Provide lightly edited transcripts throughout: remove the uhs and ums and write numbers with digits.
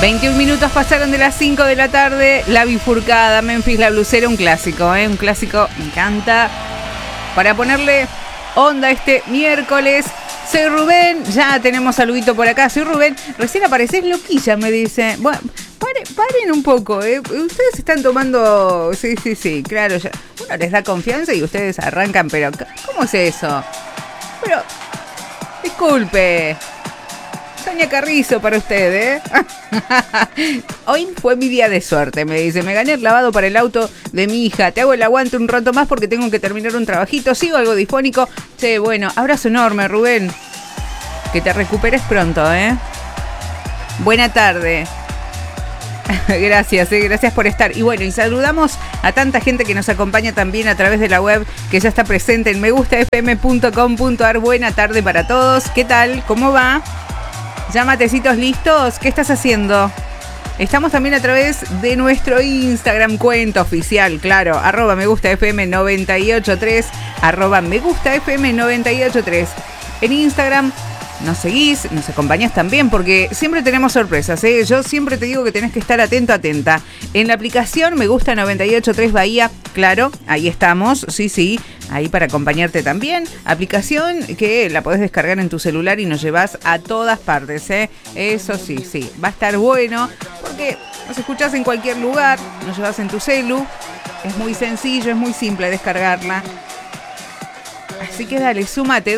21 minutos pasaron de las 5 de la tarde. La bifurcada, Memphis la blusera, un clásico, ¿eh? Un clásico, me encanta. Para ponerle onda este miércoles. Soy Rubén, ya tenemos saludito por acá. Soy Rubén, recién apareces loquilla, me dice. Bueno, paren un poco, ¿eh? Ustedes están tomando... Sí, claro. Ya. Uno les da confianza y ustedes arrancan, pero ¿cómo es eso? Pero, disculpe. Sonia Carrizo para usted, ¿eh? Hoy fue mi día de suerte, me dice. Me gané el lavado para el auto de mi hija. Te hago el aguante un rato más porque tengo que terminar un trabajito. Sigo algo difónico. Che, bueno, abrazo enorme, Rubén. Que te recuperes pronto, ¿eh? Buena tarde. Gracias, gracias por estar. Y bueno, y saludamos a tanta gente que nos acompaña también a través de la web, que ya está presente en megustafm.com.ar. Buena tarde para todos. ¿Qué tal? ¿Cómo va? ¿Ya matecitos listos? ¿Qué estás haciendo? Estamos también a través de nuestro Instagram, cuenta oficial, claro, @megustafm983, @megustafm983. En Instagram nos seguís, nos acompañás también, porque siempre tenemos sorpresas, ¿eh? Yo siempre te digo que tenés que estar atenta. En la aplicación Me Gusta 983 Bahía, claro, ahí estamos, sí, ahí para acompañarte también. Aplicación que la podés descargar en tu celular y nos llevas a todas partes, ¿eh? Eso sí, va a estar bueno, porque nos escuchás en cualquier lugar, nos llevas en tu celu, es muy sencillo, es muy simple descargarla. Así que dale, súmate,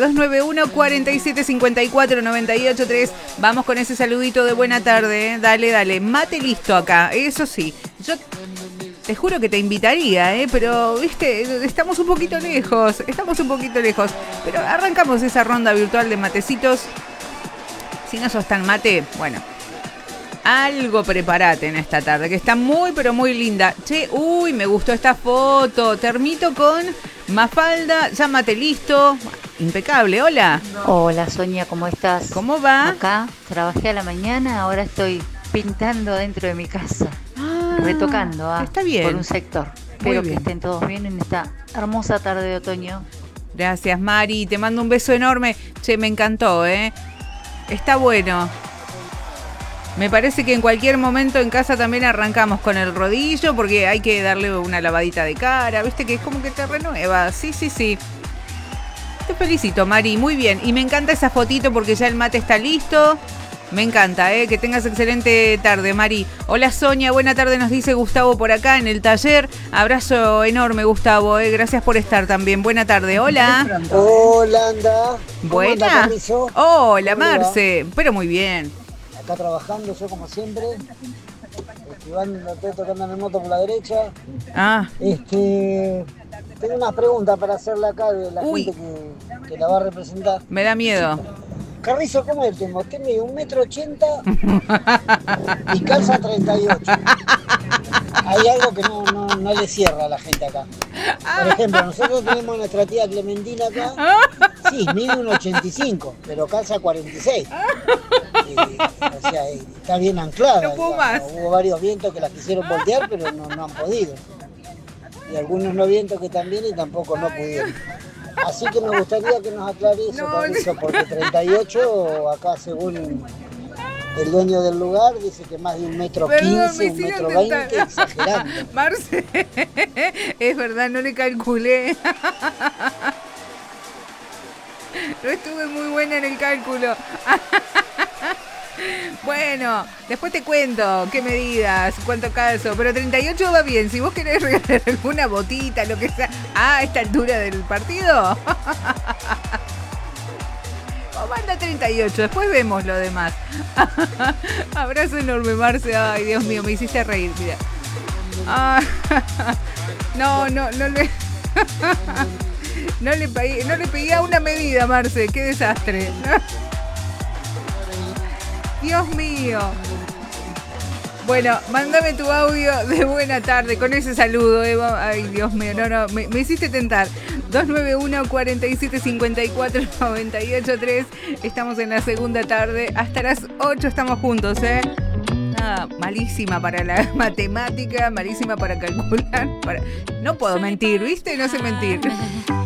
291-4754-983. Vamos con ese saludito de buena tarde, ¿eh? Dale, mate listo acá, eso sí. Yo te juro que te invitaría, pero, viste, estamos un poquito lejos. Pero arrancamos esa ronda virtual de matecitos. Si no sos tan mate, bueno, algo prepárate en esta tarde, que está muy, pero muy linda. Che, me gustó esta foto. Termito con Mafalda, ya mate listo. Impecable, hola. Hola, Sonia, ¿cómo estás? ¿Cómo va? Acá, trabajé a la mañana, ahora estoy pintando dentro de mi casa. Retocando, está bien. Por un sector. Espero que estén todos bien en esta hermosa tarde de otoño. Gracias, Mari. Te mando un beso enorme. Che, me encantó, ¿eh? Está bueno. Me parece que en cualquier momento en casa también arrancamos con el rodillo porque hay que darle una lavadita de cara, ¿viste? Que es como que te renueva. Sí. Te felicito, Mari. Muy bien. Y me encanta esa fotito porque ya el mate está listo. Me encanta, que tengas excelente tarde, Mari. Hola, Sonia, buena tarde, nos dice Gustavo por acá en el taller. Abrazo enorme, Gustavo, gracias por estar también. Buena tarde, hola. Hola, anda. Buena. Hola, Marce. Pero muy bien. Acá trabajando, yo como siempre. Estoy tocando en el moto por la derecha. Tengo una pregunta para hacerle acá de la gente que la va a representar. Me da miedo. Carrizo, ¿cómo es el tema? Usted mide 1,80 m y calza 38. Hay algo que no le cierra a la gente acá. Por ejemplo, nosotros tenemos nuestra tía Clementina acá. Sí, mide 1,85, pero calza 46. O sea, está bien anclada. No puedo más. Hubo varios vientos que la quisieron voltear, pero no han podido. Y algunos no vientos que también y tampoco no pudieron. Así que me gustaría que nos aclare eso, porque 38 acá según el dueño del lugar dice que más de 1,15 m, 1,20 m, exagerando. Marce, es verdad, no le calculé. No estuve muy buena en el cálculo. Bueno, después te cuento qué medidas, cuánto calzo, pero 38 va bien. Si vos querés regalar alguna botita, lo que sea, a esta altura del partido, o manda 38, después vemos lo demás. Abrazo enorme, Marce. Ay, Dios mío, me hiciste reír, mira. No le pegué a una medida, Marce, qué desastre. Dios mío. Bueno, mándame tu audio de buena tarde con ese saludo, Eva. Ay, Dios mío, me hiciste tentar. 291-4754-983. Estamos en la segunda tarde. Hasta las 8 estamos juntos, malísima para la matemática, malísima para calcular. No puedo mentir, ¿viste? No sé mentir.